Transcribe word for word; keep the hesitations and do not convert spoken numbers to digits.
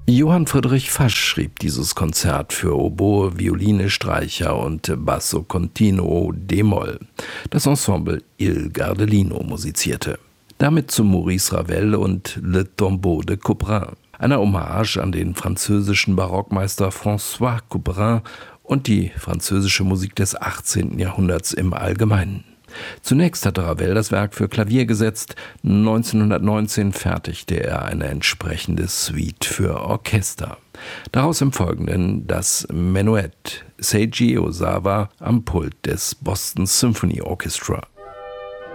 Johann Friedrich Fasch schrieb dieses Konzert für Oboe, Violine, Streicher und Basso Continuo d-Moll. Das Ensemble Il Gardelino musizierte. Damit zu Maurice Ravel und Le Tombeau de Couperin, einer Hommage an den französischen Barockmeister François Couperin und die französische Musik des achtzehnten Jahrhunderts im Allgemeinen. Zunächst hatte Ravel das Werk für Klavier gesetzt, neunzehnhundertneunzehn fertigte er eine entsprechende Suite für Orchester. Daraus im Folgenden das Menuett, Seiji Ozawa am Pult des Boston Symphony Orchestra.